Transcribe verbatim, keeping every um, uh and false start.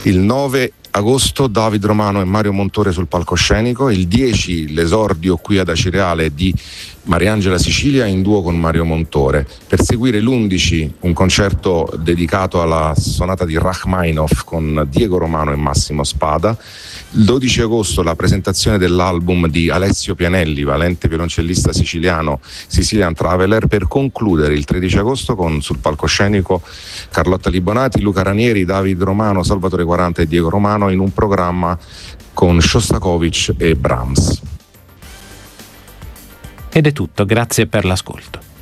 Il nove agosto David Romano e Mario Montore sul palcoscenico, il dieci l'esordio qui ad Acireale di Mariangela Sicilia in duo con Mario Montore, per seguire l'undici un concerto dedicato alla sonata di Rachmaninoff con Diego Romano e Massimo Spada. Il dodici agosto la presentazione dell'album di Alessio Pianelli, valente violoncellista siciliano, Sicilian Traveler, per concludere il tredici agosto con sul palcoscenico Carlotta Libonati, Luca Ranieri, David Romano, Salvatore quaranta e Diego Romano in un programma con Shostakovich e Brahms. Ed è tutto, grazie per l'ascolto.